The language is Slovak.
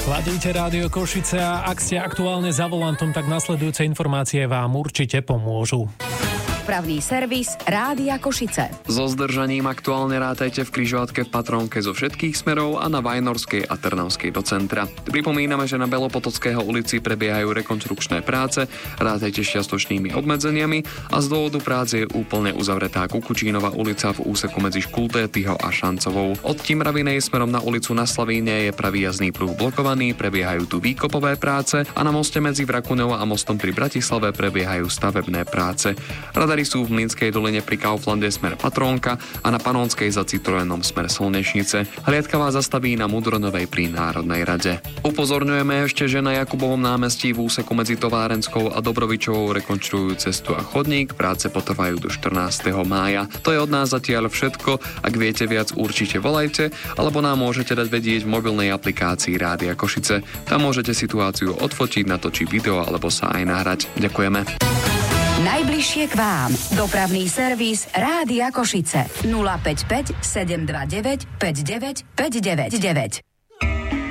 Ladíte Rádio Košice a ak ste aktuálne za volantom, tak nasledujúce informácie vám určite pomôžu. Dopravný servis Rádia Košice. So zdržaním aktuálne rátajte v križovatke v Patrónke zo všetkých smerov a na Vajnorskej a Trnavskej do centra. Pripomíname, že na Belopotockého ulici prebiehajú rekonštrukčné práce, rátajte s čiastočnými obmedzeniami a z dôvodu práce je úplne uzavretá Kukučínova ulica v úseku medzi Škultétyho a Šancovou. Od Timravinej smerom na ulicu na Slavíne je pravý jazdný pruh blokovaný, prebiehajú tu výkopové práce a na moste medzi Vrakuňou a mostom pri Bratislave prebiehajú stavebné práce. Sú v Mlynskej doline pri Kauflande smer Patrónka a na Panonskej za Citroenom smer Slnešnice. Hliadka vás zastaví na Mudronovej pri Národnej rade. Upozorňujeme ešte, že na Jakubovom námestí v úseku medzi Továrenskou a Dobrovičovou rekonštruujú cestu a chodník. Práce potrvajú do 14. mája. To je od nás zatiaľ všetko. Ak viete viac, určite volajte, alebo nám môžete dať vedieť v mobilnej aplikácii Rádia Košice. Tam môžete situáciu odfotiť, natočiť video alebo sa aj nahrať. Ďakujeme. Najbližšie k vám. Dopravný servis Rádia Košice. 055 729 59 599.